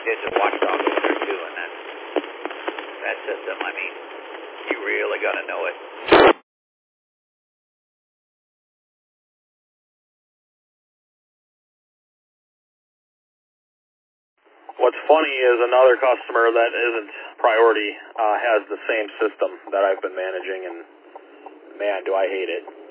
digital watchdog over there too, and that system, I mean, you really got to know it. What's funny is another customer that isn't Priority has the same system that I've been managing, and man, do I hate it.